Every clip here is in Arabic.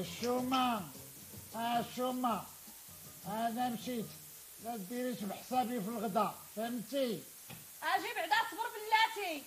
الشومة الشومة، انا مشيت، لا ديريش بحسابي في الغدا، فهمتي؟ اجي بعدا صبر بلاتي.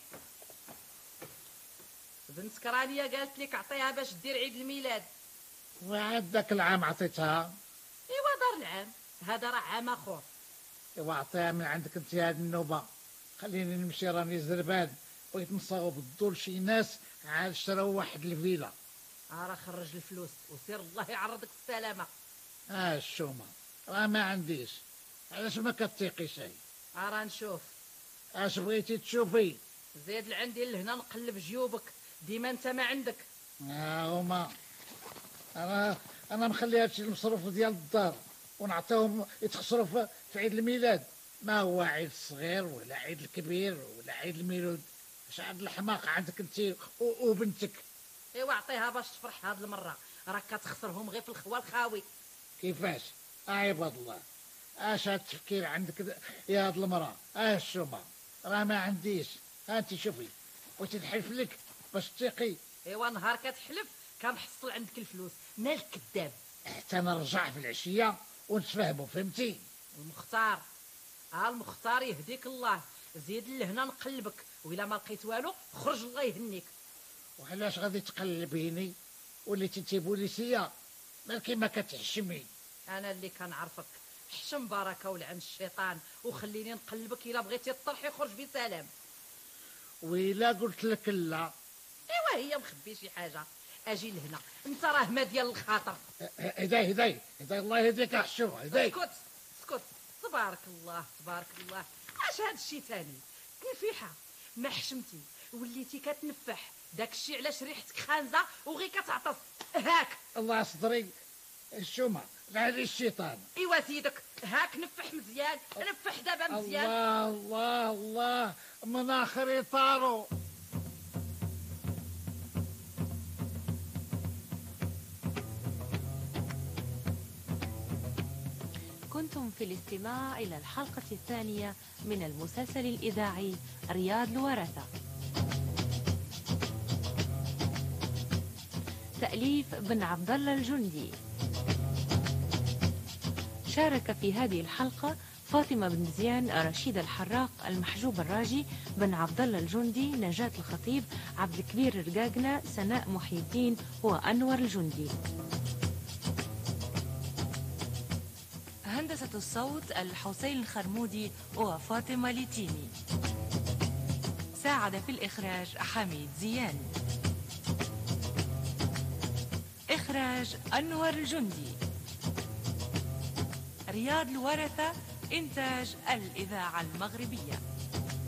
بنتك رانيا قالت لك عطيها باش دير عيد الميلاد. وعاد داك العام عطيتها. ايوا دار العام هذا راه عام اخر. ايوا عطيها من عندك انت هاد النوبه، خليني نمشي راني زربان، بغيت نصاوب الدور شي ناس عاد شراو واحد الفيلا. راه خرج الفلوس وسير الله يعرضك السلامه. الشومه راه ما عنديش، علاش ما كتيقيش؟ راه نشوف. اش بغيتي تشوفي؟ زيد لعندي لهنا نقلب جيوبك، ديما انت ما عندك. هما انا مخلي هادشي المصروف ديال الدار ونعطيهم يتخسروا في عيد الميلاد، ما هو عيد الصغير ولا عيد الكبير ولا عيد الميلاد. اش عاد الحماق عندك انت وبنتك؟ ايوا عطيها باش تفرح هاد المره، راك كتخسرهم غير في الخوا الخاوي. كيفاش؟ عباد الله، اش هاد التفكير عندك يا هاد المراه؟ الشومه راه ما عنديش. ها انت شوفي، بغيتي نحلف لك باش تثيقي. ايوا نهار كتحلف كنحصل عندك الفلوس، مالك كذاب. حتى نرجع في العشيه ونتفاهموا، فهمتي؟ المختار المختار يهديك الله، زيد لهنا نقلبك، وإلا ما لقيت والو خرج الله يهنيك. وعلاش غادي تقلبيني؟ وليتي انتي بوليسيه، مالكي ما كتحشمي؟ انا اللي كنعرفك، حشم بركه ولعن الشيطان وخليني نقلبك، الا بغيتي الطرح يخرج بسلام. وإلا قلت لك لا؟ ايوا هي مخبي شي حاجه، اجي لهنا انت راه ما ديال الخاطر. هداي الله يهديك حشو هداي. اسكت اسكت، تبارك الله تبارك الله. اش هاد الشي تاني؟ نفيحه ما حشمتي وليتي كتنفح، داكشي علاش ريحتك خانزه وغي كتعطس. هاك الله صدري الشومه، لعلي الشيطان. ايوا سيدك هاك نفح مزيان، نفح دابا مزيان. الله من اخر طارو. كنتم في الاستماع إلى الحلقة الثانية من المسلسل الإذاعي رياض الورثة، تأليف بن عبد الله الجندي. شارك في هذه الحلقة فاطمة بن زيان، رشيد الحراق، المحجوب الراجي، بن عبد الله الجندي، نجاة الخطيب، عبد الكبير الرقاقنة، سناء محي الدين وأنور الجندي. هندسة الصوت الحسين الخرمودي وفاطمة ليتيني. ساعد في الإخراج حميد زيان. إخراج أنور الجندي. رياض الورثة، إنتاج الإذاعة المغربية.